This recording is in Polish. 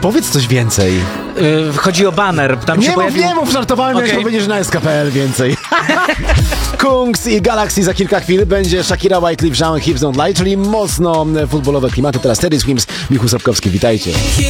powiedz coś więcej. Chodzi o baner. Tam się pojawił... Nie mów, żartowałem, jak powiedziesz na SKPL więcej. Kungs i Galaxy za kilka chwil. Będzie Shakira, Wyclef Jean, Hips Don't Lie, czyli mocno futbolowe klimaty. Teraz Teddy Swims, Michu Sapkowski, witajcie.